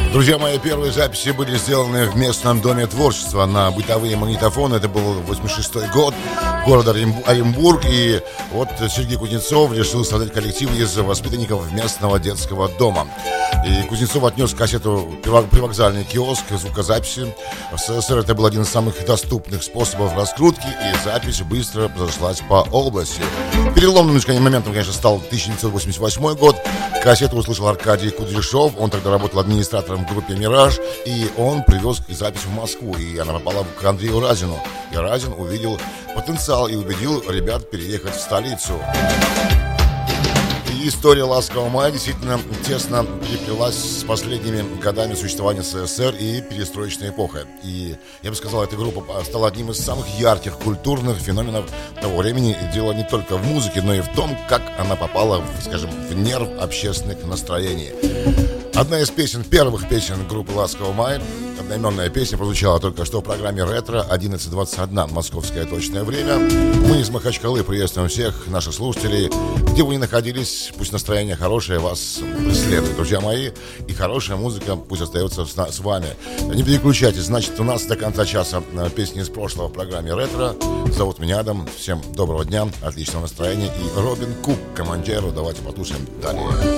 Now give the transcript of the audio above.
Друзья мои, первые записи были сделаны в местном доме творчества на бытовые магнитофоны. Это был 86-й год, город Оренбург. И вот Сергей Кузнецов решил создать коллектив из воспитанников местного детского дома. И Кузнецов отнес кассету в привокзальный киоск звукозаписи. В СССР это был один из самых доступных способов раскрутки, и запись быстро разошлась по области. Переломным моментом, конечно, стал 1988 год. Кассету услышал Аркадий Кудряшов. Он тогда работал администратором в группе «Мираж», и он привез запись в Москву, и она попала к Андрею Разину. И Разин увидел потенциал и убедил ребят переехать в столицу. И история «Ласкового мая» действительно тесно переплелась с последними годами существования СССР и перестроечной эпохой. И, я бы сказал, эта группа стала одним из самых ярких культурных феноменов того времени. И дело не только в музыке, но и в том, как она попала, скажем, в нерв общественных настроений. Одна из первых песен группы «Ласкового мая», одноименная песня, прозвучала только что в программе «Ретро», 11:21, московское точное время. Мы из Махачкалы приветствуем всех наших слушателей. Где вы ни находились, пусть настроение хорошее вас преследует, друзья мои. И хорошая музыка пусть остается с вами. Не переключайтесь, значит, у нас до конца часа песни из прошлого в программе «Ретро». Зовут меня Адам. Всем доброго дня, отличного настроения. И Робин Кук, Команджеро. Давайте послушаем далее.